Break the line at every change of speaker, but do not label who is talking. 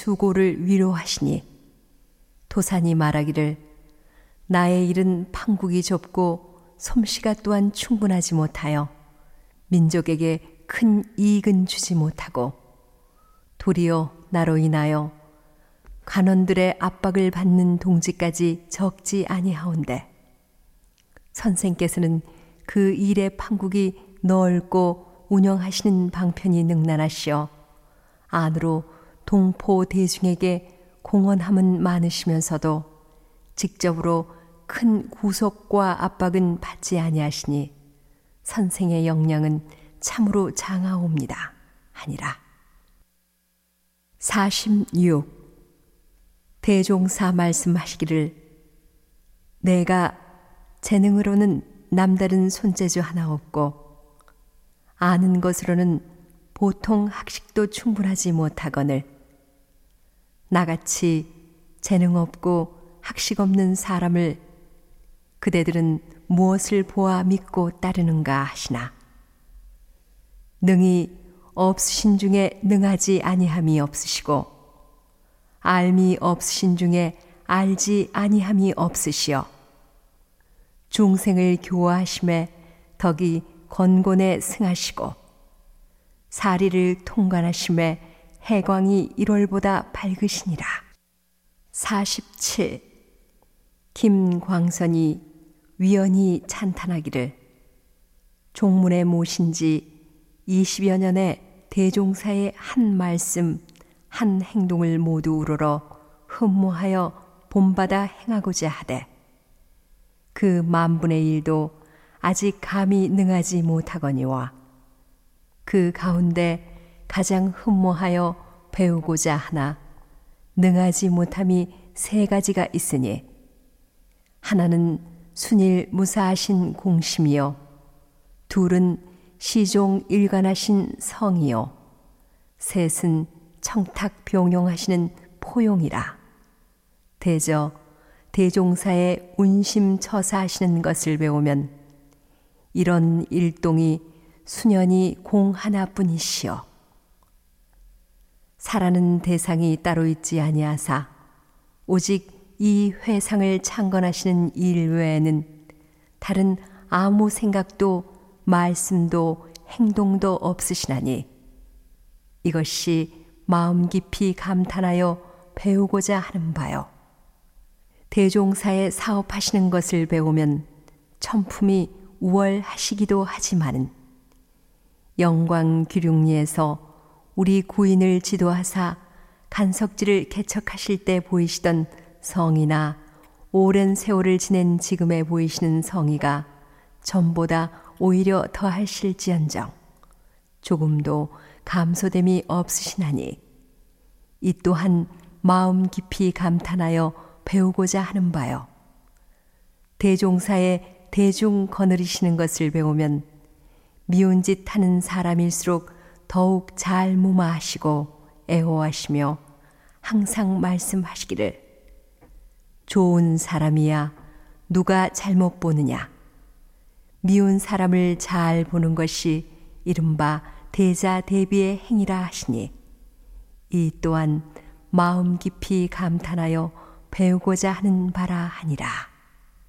수고를 위로하시니 도산이 말하기를 나의 일은 판국이 좁고 솜씨가 또한 충분하지 못하여 민족에게 큰 이익은 주지 못하고 도리어 나로 인하여 관원들의 압박을 받는 동지까지 적지 아니하온데 선생께서는 그 일의 판국이 넓고 운영하시는 방편이 능란하시어 안으로 동포 대중에게 공헌함은 많으시면서도 직접으로 큰 구속과 압박은 받지 아니하시니 선생의 역량은 참으로 장하옵니다 하니라. 46. 대종사 말씀하시기를 내가 재능으로는 남다른 손재주 하나 없고 아는 것으로는 보통 학식도 충분하지 못하거늘 나같이 재능 없고 학식 없는 사람을 그대들은 무엇을 보아 믿고 따르는가 하시나 능히 없으신 중에 능하지 아니함이 없으시고 알미 없으신 중에 알지 아니함이 없으시어 중생을 교화하심에 덕이 건곤에 승하시고 사리를 통관하심에 해광이 1월보다 밝으시니라. 47. 김광선이 위언히 찬탄하기를 종문에 모신 지 20여 년의 대종사의 한 말씀 한 행동을 모두 우러러 흠모하여 본받아 행하고자 하되 그 만분의 일도 아직 감히 능하지 못하거니와 그 가운데 가장 흠모하여 배우고자 하나 능하지 못함이 3가지가 있으니 하나는 순일 무사하신 공심이요 둘은 시종 일관하신 성이요 셋은 청탁 병용하시는 포용이라. 대저 대종사의 운심처사하시는 것을 배우면 이런 일동이 수년이 공 하나뿐이시여 사라는 대상이 따로 있지 아니하사 오직 이 회상을 창건하시는 일 외에는 다른 아무 생각도 말씀도 행동도 없으시나니 이것이 마음 깊이 감탄하여 배우고자 하는 바요. 대종사의 사업하시는 것을 배우면 천품이 우월하시기도 하지만은 영광규룡리에서 우리 구인을 지도하사 간석지를 개척하실 때 보이시던 성이나 오랜 세월을 지낸 지금에 보이시는 성의가 전보다 오히려 더하실지언정 조금도 감소됨이 없으시나니 이 또한 마음 깊이 감탄하여 배우고자 하는 바요. 대종사의 대중 거느리시는 것을 배우면 미운 짓 하는 사람일수록 더욱 잘 무마하시고 애호하시며 항상 말씀하시기를 좋은 사람이야 누가 잘못 보느냐 미운 사람을 잘 보는 것이 이른바 대자 대비의 행위라 하시니 이 또한 마음 깊이 감탄하여 배우고자 하는 바라 하니라.